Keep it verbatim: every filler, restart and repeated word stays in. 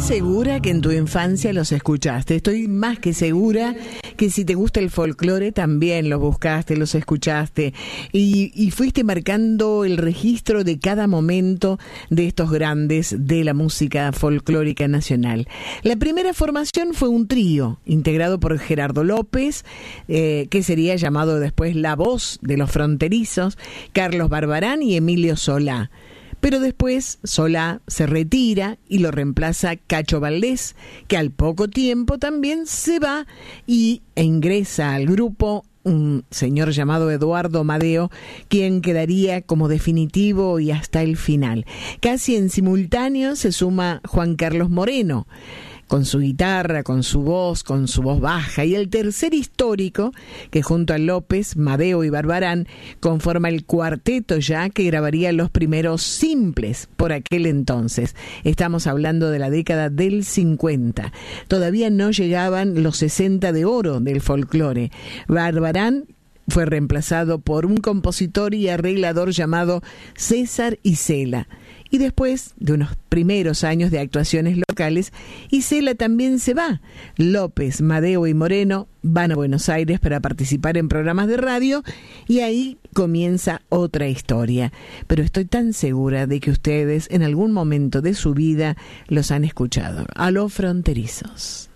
segura que en tu infancia los escuchaste. Estoy más que segura que si te gusta el folclore también los buscaste, los escuchaste y, y fuiste marcando el registro de cada momento de estos grandes de la música folclórica nacional. La primera formación fue un trío integrado por Gerardo López, eh, que sería llamado después La Voz de los Fronterizos, Carlos Barbarán y Emilio Solá. Pero después Solá se retira y lo reemplaza Cacho Valdés, que al poco tiempo también se va y e ingresa al grupo un señor llamado Eduardo Madeo, quien quedaría como definitivo y hasta el final. Casi en simultáneo se suma Juan Carlos Moreno, con su guitarra, con su voz, con su voz baja, y el tercer histórico, que junto a López, Madeo y Barbarán, conforma el cuarteto ya que grabaría los primeros simples por aquel entonces. Estamos hablando de la década del cincuenta. Todavía no llegaban los sesenta de oro del folclore. Barbarán fue reemplazado por un compositor y arreglador llamado César Isela. Y después de unos primeros años de actuaciones locales, Isela también se va. López, Madeo y Moreno van a Buenos Aires para participar en programas de radio y ahí comienza otra historia. Pero estoy tan segura de que ustedes en algún momento de su vida los han escuchado. A los Fronterizos.